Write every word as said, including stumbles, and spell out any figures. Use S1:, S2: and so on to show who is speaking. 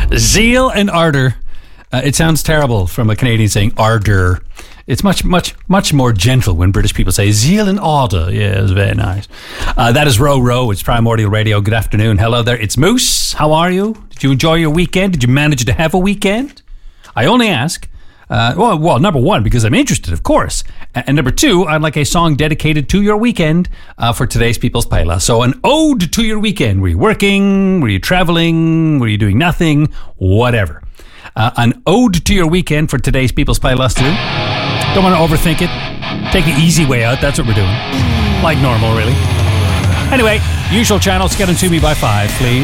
S1: Zeal and ardor. Uh, it sounds terrible from a Canadian saying ardor. It's much, much, much more gentle when British people say zeal and ardor. Yeah, it's very nice. Uh, that is Row Row. It's Primordial Radio. Good afternoon. Hello there. It's Moose. How are you? Did you enjoy your weekend? Did you manage to have a weekend? I only ask. Uh, well, well, number one, because I'm interested, of course. And, and number two, I'd like a song dedicated to your weekend uh, for today's People's Paila. So an ode to your weekend. Were you working? Were you traveling? Were you doing nothing? Whatever. Uh, an ode to your weekend for today's People's Playlist too. Don't want to overthink it. Take the easy way out. That's what we're doing. Like normal, really. Anyway, usual channels. Get them to me by five, please.